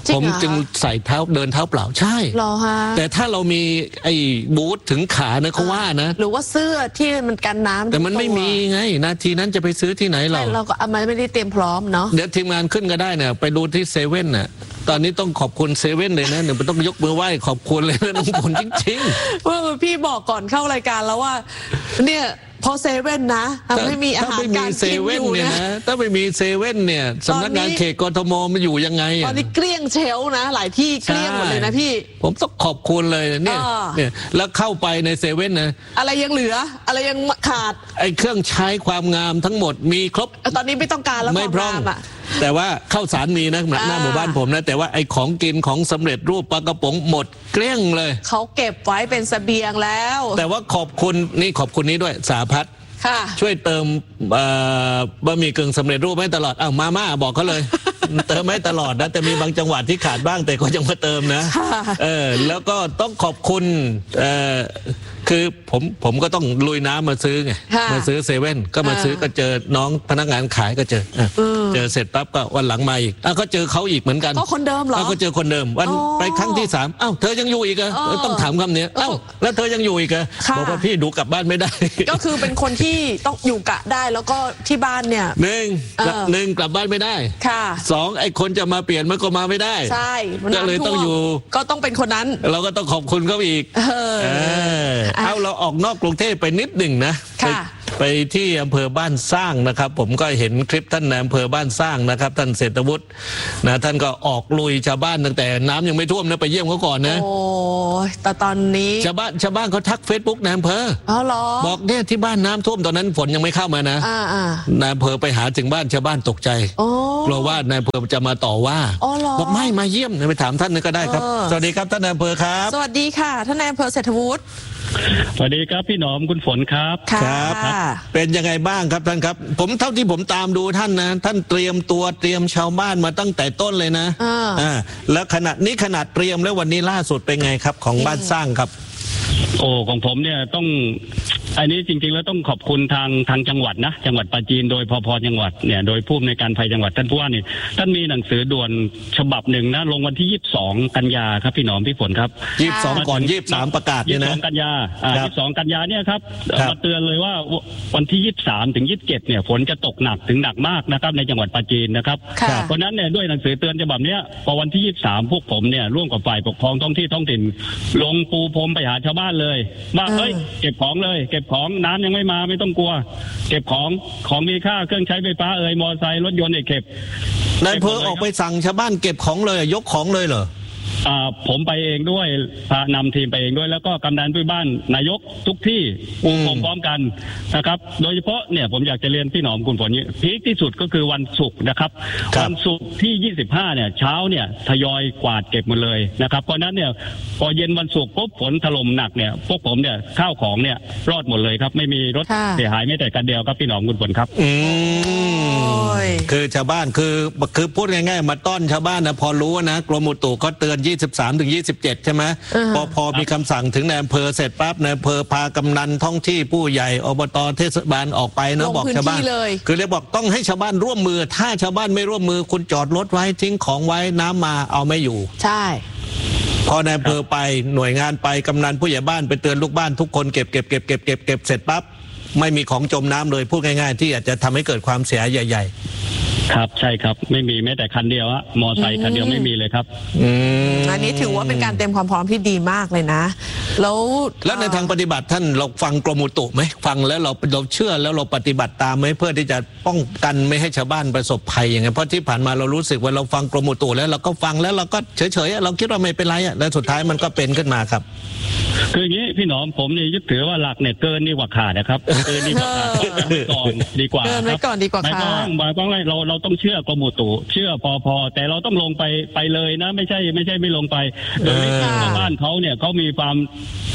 C: ผมจึงใส่เท้าเดินเท้าเปล่าใช่
D: หรอฮะ
C: แต่ถ้าเรามีไอ้บูทถึงขานะเขาว่านะ
D: หรือว่าเสื้อที่มันกันน้ำ
C: แต่มันไม่มีไงนาทีนั้นจะไปซื้อที่ไหนเรา
D: เราก็ไม่ได้เตรียมพร้อมเนาะ
C: เดี๋ยวทีมงานขึ้นก็ได้เนี่ยไปดูที่เซเว่นน่ะตอนนี้ต้องขอบคุณเซเว่นเลยนะเดี๋ยวต้องยกมือไหว้ขอบคุณเลยนะน้องผลจริง
D: ๆว่าพี่บอกก่อนเข้ารายการแล้วว่าเนี่ยพอเซเว่นนะไม่มีอาหารการกินอยู่นะ
C: ถ้าไม่มีเซเว่นเนี่ยสำนักงานเขตกทมมันอยู่ยังไง
D: ตอนนี้เกลี้ยงเชลนะหลายที่เกลี้ยงหมดเลยนะพี่
C: ผมต้องขอบคุณเลยเนี่ยเนี่ยแล้วเข้าไปในเซเว่นนะ
D: อะไรยังเหลืออะไรยังขาด
C: ไอ้เครื่องใช้ความงามทั้งหมดมีครบ
D: ตอนนี้ไม่ต้องการแล้ว
C: ไม่พร้อมแต่ว่าข้าวสารมีนะหน้าหมู่บ้านผมนะแต่ว่าไอ้ของกินของสำเร็จรูปปลากระป๋องหมดเกลี้ยงเลย
D: เขาเก็บไว้เป็นเสบียงแล้ว
C: แต่ว่าขอบคุณนี่ขอบคุณนี้ด้วยสาพัฒน์ช่วยเติมบะหมี่กึ่งสำเร็จรูปให้ตลอดอ้าวมาม่าบอกเขาเลยเติมให้ตลอดนะแต่มีบางจังหวัดที่ขาดบ้างแต่ก็ยังมาเติมนะเออแล้วก็ต้องขอบคุณเออคือผมผมก็ต้องลุยน้ำมาซื้อไงมาซื้อเซเว่นก็มาซื้อก็เจอน้องพนักงานขายก็เจอเจอเสร็จปั๊บก็วันหลังมาอีกก็เจอเขาอีกเหมือนกัน
D: ก็คนเดิมเหรอ
C: ก็เจอคนเดิมวันไปครั้งที่สามอ้าวเธอยังอยู่อีกเหรอต้องถามคำนี้อ้าวแล้วเธอยังอยู่อีกเหรอบอกว่าพี่ดูกลับบ้านไม่ได้
D: ก็คือเป็นคนที่ต้องอยู่กะได้แล้วก็ที่บ้านเนี่ย
C: หนึ่งหนึ่งกลับบ้านไม่ได้
D: ค่ะ
C: สองไอ้คนจะมาเปลี่ยนมันก็มาไม่ได้
D: ใช่
C: ก็เลยต้องอยู่
D: ก็ต้องเป็นคนนั้น
C: เราก็ต้องขอบคุณเขาอีกเออเอาเราออกนอกกรุงเทพไปนิดหนึ่งนะไปที่อำเภอบ้านสร้างนะครับผมก็เห็นคลิปท่านในอำเภอบ้านสร้างนะครับท่านเศรษฐวุฒินะท่านก็ออกลุยชาวบ้านตั้งแต่น้ำยังไม่ท่วมนะไปเยี่ยมเขาก่อนนะ
D: โอ้แต่ตอนนี้
C: ชาวบ้านชาวบ้านเขาทักเฟซบุ๊กในอำเภอ
D: อ๋อเหรอ
C: บอกเนี่ยที่บ้านน้ำท่วมตอนนั้นฝนยังไม่เข้ามานะนายอำเภอไปหาถึงบ้านชาวบ้านตกใจกลัวว่านายอำเภอจะมาต่อว่าบอกไม่มาเยี่ยมไปถามท่านก็ได้ครับสวัสดีครับท่านนายอำเภอครับ
D: สวัสดีค่ะท่านนายอำเภอเศรษฐวุฒิ
E: สวัสดีครับพี่หนอมคุณฝนครับ
C: ครับเป็นยังไงบ้างครับท่านครับผมเท่าที่ผมตามดูท่านนะท่านเตรียมตัวเตรียมชาวบ้านมาตั้งแต่ต้นเลยนะอ่าแล้วขนาดนี้ขนาดเตรียมแล้ววันนี้ล่าสุดเป็นไงครับของบ้านสร้างครับ
E: โอ้ของผมเนี่ยต้องอันนี้จริงๆแล้วต้องขอบคุณทางทางจังหวัดนะจังหวัดปราจีนโดยพพจังหวัดเนี่ยโดยผู้อำนวยการภัยจังหวัดท่านผู้ว่านี่ท่านมีหนังสือด่วนฉบับหนึ่งนะลงวันที่ยี่สิบสองกันยาครับพี่หนอมพี่ฝนครับ
C: ยี่สิบสองก่อนยี่สิบสามประกาศเนี่ยนะ
E: ยี่สิบสองกันยาอ่ายี่สิบสองกันยาเนี่ยครับมาเตือนเลยว่าวันที่ยี่สิบสามถึงยี่สิบเจ็ดเนี่ยฝนจะตกหนักถึงหนักมากนะครับในจังหวัดปราจีนนะครับเพราะนั้นเนี่ยด้วยหนังสือเตือนฉบับเนี้ยพอวันที่ยี่สิบสามพวกผมเนี่ยร่วมกับฝ่ายปกครองท้องที่ท้องถิ่นลงปูพรมไปหาชาวบ้านเลยว่าเฮ้ยเก็บของเลยเก็บของน้ำยังไม่มาไม่ต้องกลัวเก็บของของมีค่าเครื่องใช้ไฟฟ้าเอ่ยมอเตอร์ไซค์รถยนต์เก็บ
C: นายอำเภอออกไปสั่งชาวบ้านเก็บของเลยยกของเลยเหรอ
E: อ่าผมไปเองด้วยพานำทีมไปเองด้วยแล้วก็กำนันผู้บ้านนายกทุกที่ปูพรมพร้อมกันนะครับโดยเฉพาะเนี่ยผมอยากจะเรียนพี่หนอมคุณฝนนี้พีคที่สุดก็คือวันศุกร์นะครับวันศุกร์ที่ยี่สิบห้าเนี่ยเช้าเนี่ยทยอยกวาดเก็บหมดเลยนะครับเพราะนั้นเนี่ยพอเย็นวันศุกร์ปุ๊บฝนถล่มหนักเนี่ยพวกผมเนี่ยข้าวของเนี่ยรอดหมดเลยครับไม่มีรถเสียหายไม่แต่กันเดียวครับพี่หนอมคุณฝนครับ
C: อืมคือชาวบ้านคือคือพูดง่ายๆมาต้อนชาวบ้านนะพอรู้นะกรมอุตุเขาเตือนยี่สิบสามถึงยี่สิบเจ็ดใช่ไหมพอพอมีคำสั่งถึงในอำเภอเสร็จปั๊บในอำเภอพากำนันท้องที่ผู้ใหญ่อบตเทศบาลออกไปนะบอกชาวบ้านคือเรียกบอกต้องให้ชาวบ้านร่วมมือถ้าชาวบ้านไม่ร่วมมือคุณจอดรถไว้ทิ้งของไว้น้ำมาเอาไม่อยู่
D: ใช่
C: พอในอำเภอไปหน่วยงานไปกำนันผู้ใหญ่บ้านไปเตือนลูกบ้านทุกคนเก็บเก็บเก็บเก็บเก็บเก็บเสร็จปั๊บไม่มีของจมน้ำเลยพูดง่ายๆที่อาจจะทำให้เกิดความเสียหายใหญ่
E: ครับใช่ครับไม่มีแม้แต่คันเดียวอะมอไซค์คันเดียวไม่มีเลยครับ
C: อืม
D: อันนี้ถือว่าเป็นการเตรียมความพร้อมที่ดีมากเลยนะแล้ว
C: แล้วในทางปฏิบัติท่านเราฟังกรมอุตุไหมฟังแล้วเราเราเชื่อแล้วเราปฏิบัติตามไหมเพื่อที่จะป้องกันไม่ให้ชาวบ้านประสบภัยอย่างไงเพราะที่ผ่านมาเรารู้สึกว่าเราฟังกรมอุตุแล้วเราก็ฟังแล้วเราก็เฉยๆเราคิดว่าไม่เป็นไรอะแล้วสุดท้ายมันก็เป็นขึ้นมาครับ
E: คืออย่างนี้พี่หนอมผมเนี่ยยึดถือว่าหลักเนี่ยเกินดีกว่าขาดนะครับเกินดีกว่าขาดก่อนดีกว่า
D: เกินไว้ก่อนดีกว่าขาด
E: ไม่ต้องไม่ต้องเราเราต้องเชื่อกรมอุตุเชื่อพอพอแต่เราต้องลงไปไปเลยนะไม่ใช่ไม่ใช่ไม่ลงไปโดยที่ชาวบ้านเขาเนี่ยเขามีความ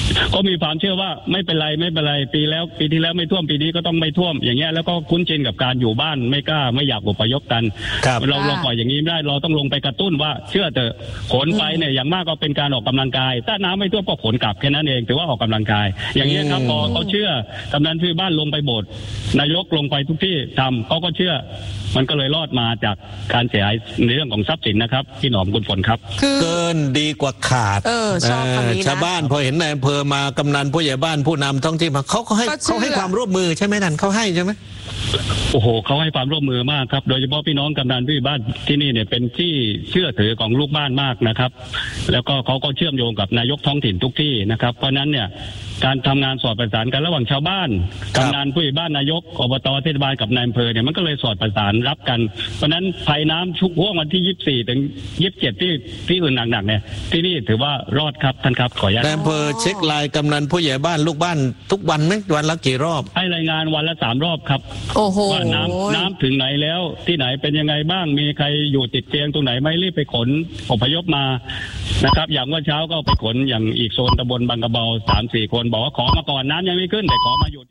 E: ก็มีความเชื่อว่าไม่เป็นไรไม่เป็นไรปีแล้วปีที่แล้วไม่ท่วมปีนี้ก็ต้องไม่ท่วมอย่างเงี้ยแล้วก็คุ้นชินกับการอยู่บ้านไม่กล้าไม่อยากอพยพกันเราเราปล่อยอย่างนี้ไม่ได้เราต้องลงไปกระตุ้นว่าเชื่อเถอะขนไปเนี่ยอย่างมากก็เป็นการออกกำลังกายถ้าน้ำไม่ท่วมก็ขนกลับแค่นั้นเองถือว่าออกกำลังกายอย่างเงี้ยครับพอเขาเชื่อกำนันผู้บ้านลงไปโบสถ์นายกลงไปทุกที่ทำเขาก็เชื่อมันก็เลยรอดมาจากการเสียหายในเรื่องของทรัพย์สินนะครับพี่หนอมคุณฝนครับ
C: เกินดีกว่าขาด
D: เออชอบคำนี้นะ
C: ชาวบ้านพอเห็นนายอำเภอมากำนันผู้ใหญ่บ้านผู้นำท้องที่มาเขาก็ให้เขาให้ความร่วมมือใช่ไหมนั่นเขาให้ใช่ไหม
E: โอ้โหเขาให้ความร่วมมือมากครับโดยเฉพาะพี่น้องกำนันผู้ใหญ่บ้านที่นี่เนี่ยเป็นที่เชื่อถือของลูกบ้านมากนะครับแล้วก็เขาก็เชื่อมโยงกับนายกท้องถิ่นทุกที่นะครับเพราะนั้นเนี่ยการทำงานสอดประสานกันระหว่างชาวบ้านกำนันผู้ใหญ่บ้านนายกอบตเทศบาลกับนายอำเภอเนี่ยมันก็เลยสอดประสานรับกันเพราะนั้นภัยน้ำชุกห่วงวันที่ยี่สิบสี่ถึงยี่สิบเจ็ดที่ที่อื่นหนักๆเนี่ยที่นี่ถือว่ารอดครับท่านครับขออนุญาต
C: นายอำเภอเช็คไลน์กำนันผู้ใหญ่บ้านลูกบ้านทุกวันไหมวันละกี่รอบ
E: ให้รายงานวันละสามรอบครับ
D: โอ้โห
E: ว่าน้ำน้ำถึงไหนแล้วที่ไหนเป็นยังไงบ้างมีใครอยู่ติดเตียงตรงไหนไม่รีบไปขนอพยพมานะครับอย่างเมื่อเช้าก็ไปขนอย่างอีกโซนตำบลบางกระเบา สามสี่ คนบอกว่าขอมาก่อนน้ำยังไม่ขึ้นแต่ขอมาอยู่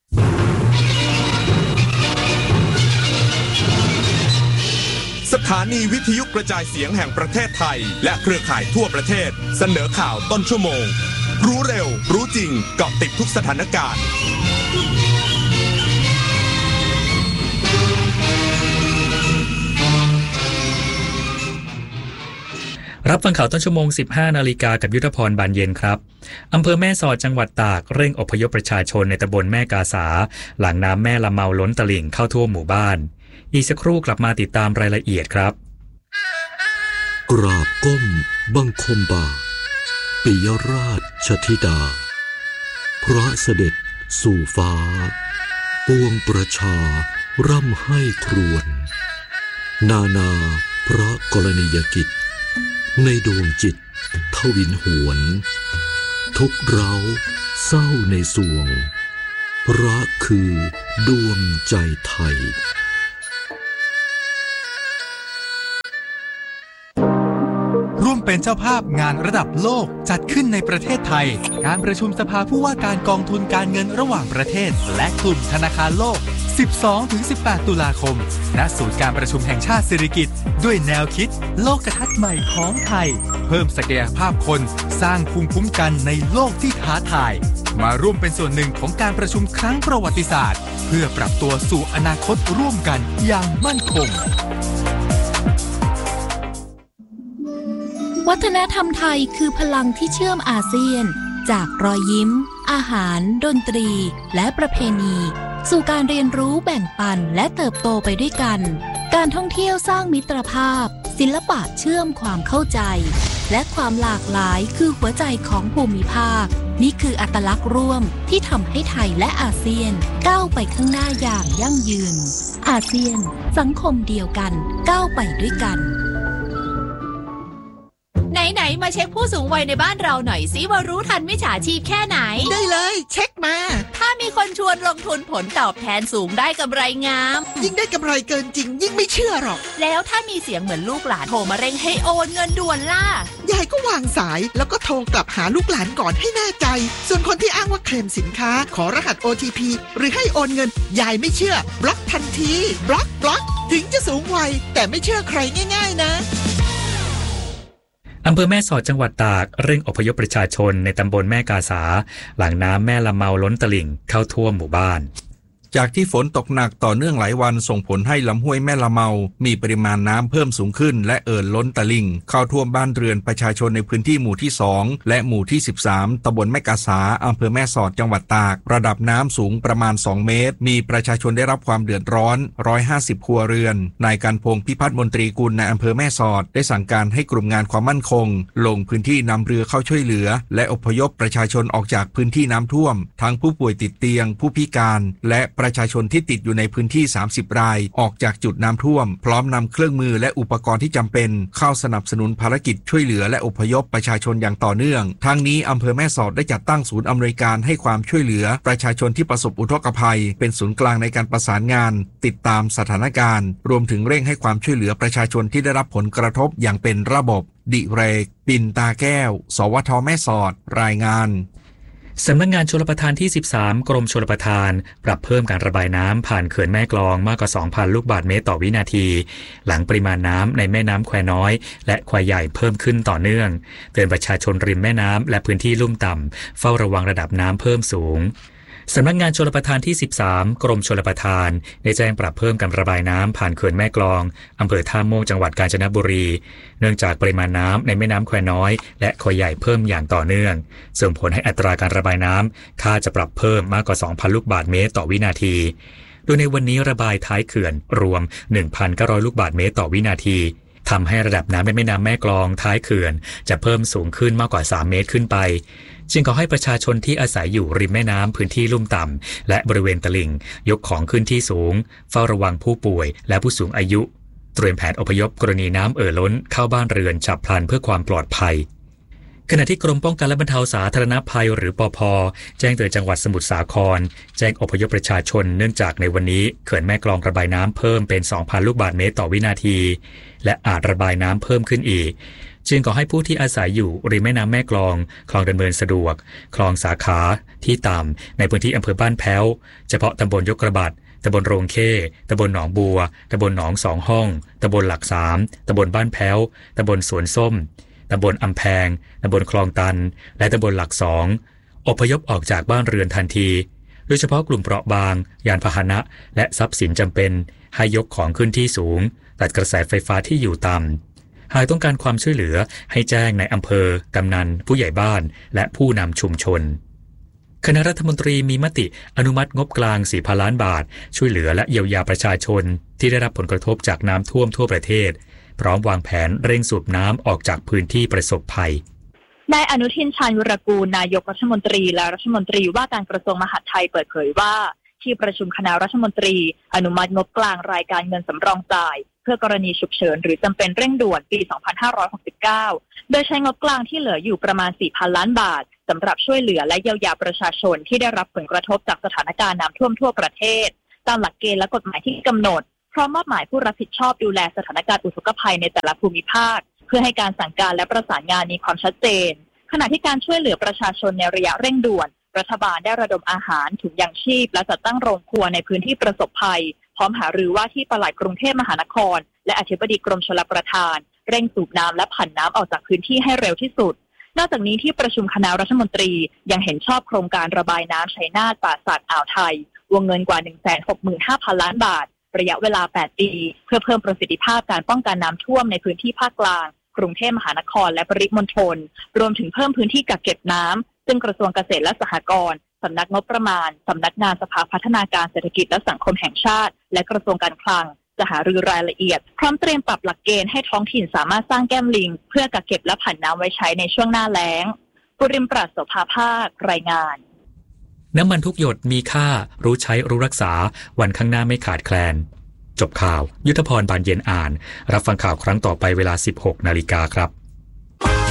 G: สถานีวิทยุกระจายเสียงแห่งประเทศไทยและเครือข่ายทั่วประเทศเสนอข่าวต้นชั่วโมงรู้เร็วรู้จริงเกาะติดทุกสถานการณ์
H: รับฟังข่าวต้นชั่วโมง สิบห้า นาฬิกากับยุทธพรบานเย็นครับอำเภอแม่สอดจังหวัดตากเร่งอพยพประชาชนในตำบลแม่กาสาหลังน้ำแม่ละเมาล้นตลิ่งเข้าท่วมหมู่บ้านอีกสักครู่กลับมาติดตามรายละเอียดครับ
I: กราบก้มบังคมบาทปิยราชธิดาพระเสด็จสู่ฟ้าปวงประชาร่ำให้ครวญนานาพระกรณียกิจในดวงจิตทวินหวนทุกเร้าเศร้าในสวงพระคือดวงใจไทย
J: ร่วมเป็นเจ้าภาพงานระดับโลกจัดขึ้นในประเทศไทยการประชุมสภาผู้ว่าการกองทุนการเงินระหว่างประเทศและกลุ่มธนาคารโลก สิบสองถึงสิบแปด ตุลาคมณศูนย์การประชุมแห่งชาติสิริกิติ์ด้วยแนวคิดโลกทัศน์ใหม่ของไทยเพิ่มศักยภาพคนสร้างภูมิคุ้มกันในโลกที่ท้าทายมาร่วมเป็นส่วนหนึ่งของการประชุมครั้งประวัติศาสตร์เพื่อปรับตัวสู่อนาคตร่วมกันอย่างมั่นคง
K: วัฒนธรรมไทยคือพลังที่เชื่อมอาเซียนจากรอยยิ้มอาหารดนตรีและประเพณีสู่การเรียนรู้แบ่งปันและเติบโตไปด้วยกันการท่องเที่ยวสร้างมิตรภาพศิลปะเชื่อมความเข้าใจและความหลากหลายคือหัวใจของภูมิภาคนี่คืออัตลักษณ์ร่วมที่ทำให้ไทยและอาเซียนก้าวไปข้างหน้าอย่างยั่งยืนอาเซียนสังคมเดียวกันก้าวไปด้วยกัน
L: ไหนๆมาเช็คผู้สูงวัยในบ้านเราหน่อยสิว่ารู้ทันมิจฉาชีพแค่ไหน
M: ได้เลยเช็คมา
L: ถ้ามีคนชวนลงทุนผลตอบแทนสูงได้กำไรงาม
M: ยิ่งได้กำไรเกินจริงยิ่งไม่เชื่อหรอก
L: แล้วถ้ามีเสียงเหมือนลูกหลานโทรมาเร่งให้โอนเงินด่วนล่ะ
M: ยายก็วางสายแล้วก็โทรกลับหาลูกหลานก่อนให้แน่ใจส่วนคนที่อ้างว่าเคลมสินค้าขอรหัส โอ ที พี หรือให้โอนเงินยายไม่เชื่อบล็อกทันทีบล็อกบล็อกถึงจะสูงวัยแต่ไม่เชื่อใครง่ายๆนะ
H: อำเภอแม่สอดจังหวัดตากเร่งอพยพประชาชนในตำบลแม่กาสาหลังน้ำแม่ละเมาล้นตลิ่งเข้าท่วมหมู่บ้าน
N: จากที่ฝนตกหนักต่อเนื่องหลายวันส่งผลให้ลำห้วยแม่ละเมามีปริมาณน้ำเพิ่มสูงขึ้นและเอ่อล้นตลิ่งเข้าท่วมบ้านเรือนประชาชนในพื้นที่หมู่ที่สองและหมู่ที่สิบสามตำบลแม่กาสาอำเภอแม่สอดจังหวัดตากระดับน้ำสูงประมาณสองเมตรมีประชาชนได้รับความเดือดร้อนหนึ่งร้อยห้าสิบครัวเรือนนายการพงษ์พิพัฒน์มนตรีกุลในอำเภอแม่สอดได้สั่งการให้กลุ่มงานความมั่นคงลงพื้นที่นำเรือเข้าช่วยเหลือและอพยพประชาชนออกจากพื้นที่น้ำท่วมทั้งผู้ป่วยติดเตียงผู้พิการและประชาชนที่ติดอยู่ในพื้นที่สามสิบรายออกจากจุดน้ำท่วมพร้อมนำเครื่องมือและอุปกรณ์ที่จำเป็นเข้าสนับสนุนภารกิจช่วยเหลือและอพยพประชาชนอย่างต่อเนื่องทั้งนี้อำเภอแม่สอดได้จัดตั้งศูนย์อำนวยการให้ความช่วยเหลือประชาชนที่ประสบอุทกภัยเป็นศูนย์กลางในการประสานงานติดตามสถานการณ์รวมถึงเร่งให้ความช่วยเหลือประชาชนที่ได้รับผลกระทบอย่างเป็นระบบดิเรกปิ่นตาแก้วสวทแม่สอดรายงาน
H: สำนักงานชลประทานที่สิบสามกรมชลประทานปรับเพิ่มการระบายน้ำผ่านเขื่อนแม่กลองมากกว่า สองพัน ลูกบาศก์เมตรต่อวินาทีหลังปริมาณน้ำในแม่น้ำแควน้อยและแควใหญ่เพิ่มขึ้นต่อเนื่องเตือนประชาชนริมแม่น้ำและพื้นที่ลุ่มต่ำเฝ้าระวังระดับน้ำเพิ่มสูงสำนักงานชลประทานที่สิบสามกรมชลประทานได้แจ้งปรับเพิ่มการระบายน้ำผ่านเขื่อนแม่กลองอำเภอท่าม่วงจังหวัดกาญจนบุรีเนื่องจากปริมาณน้ำในแม่น้ำแควน้อยและแควใหญ่เพิ่มอย่างต่อเนื่องส่งผลให้อัตราการระบายน้ำคาดจะปรับเพิ่มมากกว่า สองพัน ลูกบาศก์เมตรต่อวินาทีโดยในวันนี้ระบายท้ายเขื่อนรวม หนึ่งพันเก้าร้อย ลูกบาศก์เมตรต่อวินาทีทำให้ระดับน้ำในแม่น้ำแม่กลองท้ายเขื่อนจะเพิ่มสูงขึ้นมากกว่าสามเมตรขึ้นไปจึงขอให้ประชาชนที่อาศัยอยู่ริมแม่น้ำพื้นที่ลุ่มต่ำและบริเวณตลิ่งยกของขึ้นที่สูงเฝ้าระวังผู้ป่วยและผู้สูงอายุเตรียมแผนอพยพกรณีน้ำเอ่อล้นเข้าบ้านเรือนฉับพลันเพื่อความปลอดภัยขณะที่กรมป้องกันและบรรเทาสาธารณภัยหรือปภ.แจ้งเตือนจังหวัดสมุทรสาครแจ้งอพยพประชาชนเนื่องจากในวันนี้เขื่อนแม่กลองระบายน้ำเพิ่มเป็น สองพัน ลูกบาศก์เมตรต่อวินาทีและอาจระบายน้ำเพิ่มขึ้นอีกจึงขอให้ผู้ที่อาศัยอยู่ริมแม่น้ำแม่กลองคลองดำเนินสะดวกคลองสาขาที่ต่ำในพื้นที่อำเภอบ้านแพ้วเฉพาะตำบลยกกระบัดตำบลโรงเข้ตำบลหนองบัวตำบลหนองสองห้องตำบลหลักสามตำบลบ้านแพ้วตำบลสวนส้มตำบลอำแพงตำบลคลองตันและตำบลหลักสองอพยพออกจากบ้านเรือนทันทีโดยเฉพาะกลุ่มเปราะบางยานพาหนะและทรัพย์สินจำเป็นให้ยกของขึ้นที่สูงตัดกระแสไฟฟ้าที่อยู่ต่ำหากต้องการความช่วยเหลือให้แจ้งในอำเภอกำนันผู้ใหญ่บ้านและผู้นำชุมชนคณะรัฐมนตรีมีมติอนุมัติงบกลาง สี่พัน ล้านบาทช่วยเหลือและเยียวยาประชาชนที่ได้รับผลกระทบจากน้ำท่วมทั่วประเทศพร้อมวางแผนเร่งสูบน้ำออกจากพื้นที่ประสบภัย
O: นายอนุทินชาญวิรากูลนายกรัฐมนตรีและรัฐมนตรีว่าการกระทรวงมหาดไทยเปิดเผยว่าที่ประชุมคณะรัฐมนตรีอนุมัติงบกลางรายการเงินสำรองจ่ายเพื่อกรณีฉุกเฉินหรือจำเป็นเร่งด่วนปี สองพันห้าร้อยหกสิบเก้า โดยใช้งบกลางที่เหลืออยู่ประมาณ สี่พัน ล้านบาทสำหรับช่วยเหลือและเยียวยาประชาชนที่ได้รับผลกระทบจากสถานการณ์น้ำท่วมทั่วประเทศตามหลักเกณฑ์และกฎหมายที่กำหนดพร้อมมอบหมายผู้รับผิดชอบดูแลสถานการณ์อุทกภัยในแต่ละภูมิภาคเพื่อให้การสั่งการและประสานงานมีความชัดเจนขณะที่การช่วยเหลือประชาชนในระยะเร่งด่วนรัฐบาลได้ระดมอาหารถุงยางชีพและจัดตั้งโรงครัวในพื้นที่ประสบภัยพร้อมหารือว่าที่ปลัดกรุงเทพมหานครและอธิบดีกรมชลประทานเร่งสูบน้ำและผันน้ำออกจากพื้นที่ให้เร็วที่สุดนอกจากนี้ที่ประชุมคณะรัฐมนตรียังเห็นชอบโครงการระบายน้ำชัยนาทป่าสักอ่าวไทยวงเงินกว่า หนึ่งแสนหกหมื่นห้าพัน ล้านบาทระยะเวลาแปดปีเพื่อเพิ่มประสิทธิภาพการป้องกันน้ำท่วมในพื้นที่ภาคกลางกรุงเทพมหานครและปริมณฑลรวมถึงเพิ่มพื้นที่กักเก็บน้ำซึ่งกระทรวงเกษตรและสหกรณ์สำนักงบประมาณสำนักงานสภาพัฒนาการเศรษฐกิจและสังคมแห่งชาติและกระทรวงการคลังจะหารือรายละเอียดพร้อมเตรียมปรับหลักเกณฑ์ให้ท้องถิ่นสามารถสร้างแก้มลิงเพื่อกักเก็บและผันน้ำไว้ใช้ในช่วงหน้าแล้งปุริมปราศโสภาภาครายงาน
H: น้ำมันทุกหยดมีค่ารู้ใช้รู้รักษาวันข้างหน้าไม่ขาดแคลนจบข่าวยุทธพรบานเย็นอ่านรับฟังข่าวครั้งต่อไปเวลา สิบหกนาฬิกาครับ